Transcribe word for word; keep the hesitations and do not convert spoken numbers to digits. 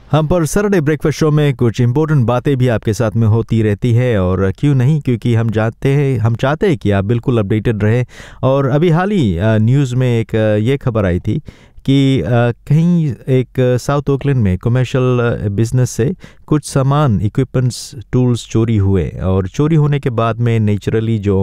हम पर Saturday breakfast show में कुछ इंपॉर्टेंट बातें भी आपके साथ में होती रहती है, और क्यों नहीं, क्योंकि हम जानते हैं हम चाहते हैं कि आप बिल्कुल अपडेटेड रहें। और अभी हाल ही न्यूज़ में एक अ, ये खबर आई थी कि अ, कहीं एक साउथ ओकलैंड में कमर्शियल बिजनेस से कुछ सामान, इक्विपमेंट्स, टूल्स चोरी हुए, और चोरी होने के बाद में नेचुरली जो